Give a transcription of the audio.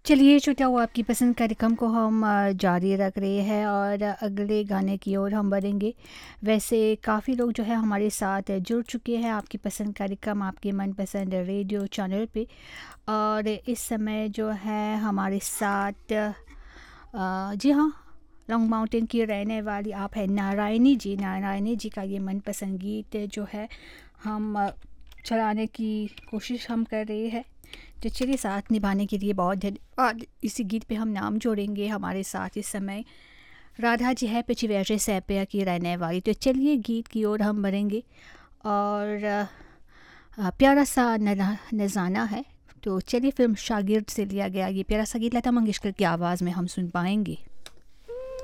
चलिए छूटा हुआ आपकी पसंद कार्यक्रम को हम जारी रख रहे हैं और अगले गाने की ओर हम बढ़ेंगे। वैसे काफ़ी लोग जो है हमारे साथ जुड़ चुके हैं आपकी पसंद कार्यक्रम आपके मनपसंद रेडियो चैनल पे। और इस समय जो है हमारे साथ जी हाँ, लॉन्ग माउंटेन की रहने वाली आप हैं नारायणी जी। नारायणी जी का ये मनपसंद गीत जो है हम चलाने की कोशिश हम कर रहे हैं। तो चलिए साथ निभाने के लिए बहुत धन्यवाद। इसी गीत पे हम नाम जोड़ेंगे। हमारे साथ इस समय राधा जी है पिछवैसे सैपिया की रहने वाली। तो चलिए गीत की ओर हम बढ़ेंगे और प्यारा सा नज़ाना है। तो चलिए फिल्म शागिर्द से लिया गया ये प्यारा सा गीत लता मंगेशकर की आवाज़ में हम सुन पाएंगे।